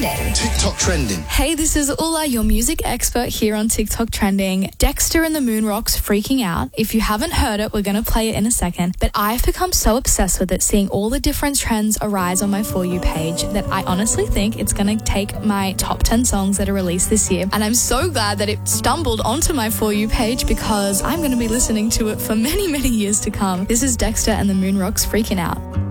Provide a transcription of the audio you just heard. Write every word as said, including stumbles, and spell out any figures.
Trending. TikTok Trending. Hey, this is Ula, your music expert here on TikTok Trending. Dexter and the Moonrocks, Freaking Out. If you haven't heard it, we're going to play it in a second. But I've become so obsessed with it, seeing all the different trends arise on my For You page, that I honestly think it's going to take my top ten songs that are released this year. And I'm so glad that it stumbled onto my For You page, because I'm going to be listening to it for many, many years to come. This is Dexter and the Moonrocks, Freaking Out.